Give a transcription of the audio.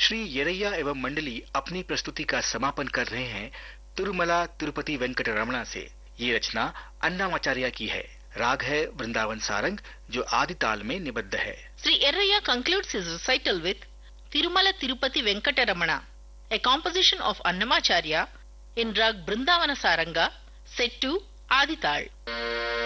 श्री येरैया एवं मंडली अपनी प्रस्तुति का समापन कर रहे हैं तिरुमला तिरुपति वेंकट रमणा से। ये रचना अन्नामाचार्य की है। राग है वृंदावन सारंग जो आदि ताल में निबद्ध है। Sri Yerraya concludes his recital with Tirumala Tirupati Venkataramana, a composition of Annamacharya in rag Brindavana Saranga, set to Adi Tal.